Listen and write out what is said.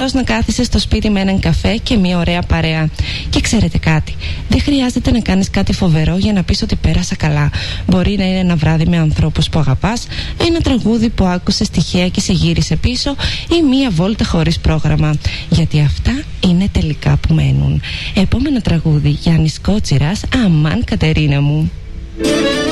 απλώς να κάθεσαι στο σπίτι με έναν καφέ και μια ωραία παρέα. Και ξέρετε κάτι, δεν χρειάζεται να κάνεις κάτι φοβερό για να πεις ότι πέρασα καλά. Μπορεί να είναι ένα βράδυ με ανθρώπους που αγαπάς, ένα τραγούδι που άκουσες τυχαία και σε γύρισε πίσω, ή μια βόλτα χωρίς πρόγραμμα. Γιατί αυτά είναι τελικά που μένουν. Επόμενο τραγούδι, Γιάννης Κότσιρας, αμάν Κατερίνα μου.